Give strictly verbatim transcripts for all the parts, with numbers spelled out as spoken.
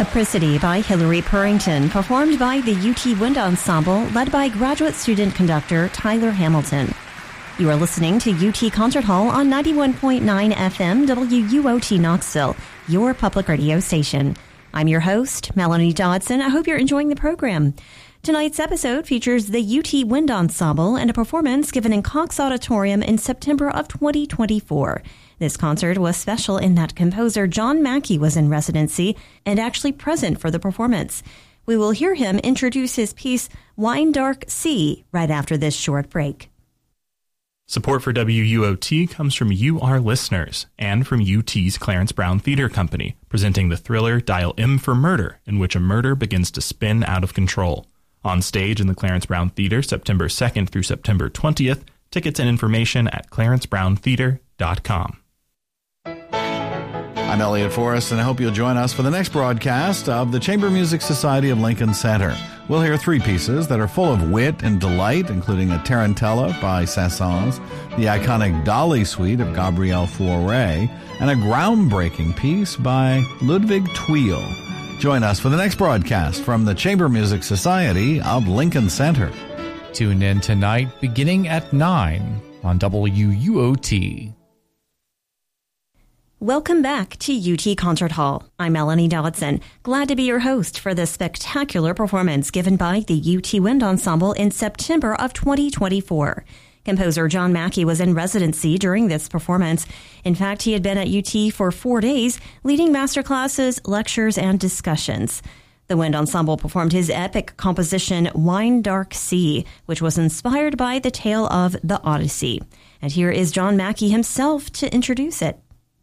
Apricity by Hilary Purrington, performed by the U T Wind Ensemble, led by graduate student conductor Tyler Hamilton. You are listening to U T Concert Hall on ninety-one point nine F M W U O T Knoxville, your public radio station. I'm your host, Melanie Dodson. I hope you're enjoying the program. Tonight's episode features the U T Wind Ensemble and a performance given in Cox Auditorium in September of twenty twenty-four. This concert was special in that composer John Mackey was in residency and actually present for the performance. We will hear him introduce his piece, Wine Dark Sea, right after this short break. Support for W U O T comes from you, our listeners, and from U T's Clarence Brown Theater Company, presenting the thriller Dial M for Murder, in which a murder begins to spin out of control. On stage in the Clarence Brown Theater, September second through September twentieth. Tickets and information at clarence brown theater dot com. I'm Elliot Forrest, and I hope you'll join us for the next broadcast of the Chamber Music Society of Lincoln Center. We'll hear three pieces that are full of wit and delight, including a Tarantella by Saint-Saëns, the iconic Dolly Suite of Gabriel Fauré, and a groundbreaking piece by Ludwig Thuil. Join us for the next broadcast from the Chamber Music Society of Lincoln Center. Tune in tonight beginning at nine on W U O T. Welcome back to U T Concert Hall. I'm Melanie Dodson. Glad to be your host for this spectacular performance given by the U T Wind Ensemble in September of twenty twenty-four. Composer John Mackey was in residency during this performance. In fact, he had been at U T for four days, leading masterclasses, lectures, and discussions. The Wind Ensemble performed his epic composition, Wine Dark Sea, which was inspired by the tale of the Odyssey. And here is John Mackey himself to introduce it.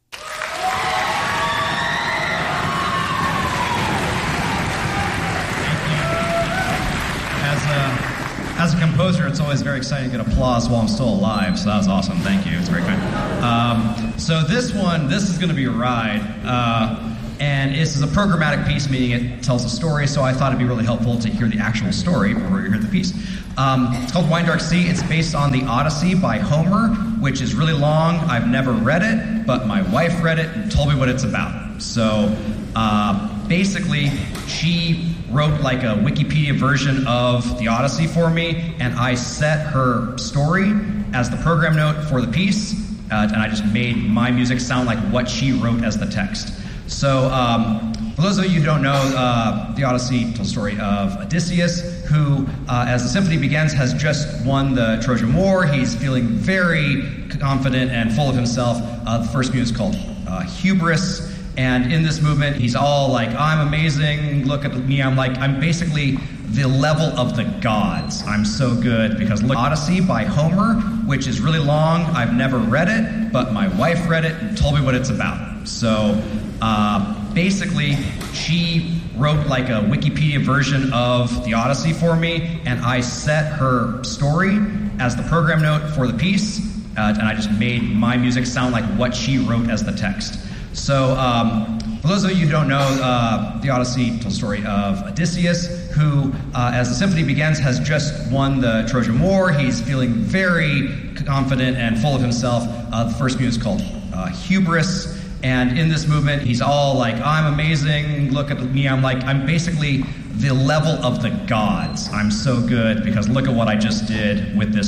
As a composer, it's always very exciting to get applause while I'm still alive, so that was awesome. Thank you. It's very kind. Um, so this one, this is going to be a ride, uh, and this is a programmatic piece, meaning it tells a story, so I thought it'd be really helpful to hear the actual story before you hear the piece. Um, it's called Wine Dark Sea. It's based on the Odyssey by Homer, which is really long. I've never read it, but my wife read it and told me what it's about. So uh, basically, she wrote like a Wikipedia version of the Odyssey for me, and I set her story as the program note for the piece, uh, and I just made my music sound like what she wrote as the text. So um, for those of you who don't know, uh, the Odyssey tells the story of Odysseus, who, uh, as the symphony begins, has just won the Trojan War. He's feeling very confident and full of himself. Uh, the first movement is called uh, Hubris. And in this movement, he's all like, I'm amazing, look at me, I'm like, I'm basically the level of the gods. I'm so good, because look, Odyssey by Homer, which is really long, I've never read it, but my wife read it and told me what it's about. So uh, basically, she wrote like a Wikipedia version of the Odyssey for me, and I set her story as the program note for the piece, uh, and I just made my music sound like what she wrote as the text. So, um, for those of you who don't know, uh, the Odyssey tells the story of Odysseus, who, uh, as the symphony begins, has just won the Trojan War. He's feeling very confident and full of himself. Uh, the first movement is called uh, Hubris. And in this movement, he's all like, I'm amazing, look at me, I'm like, I'm basically the level of the gods. I'm so good, because look at what I just did with this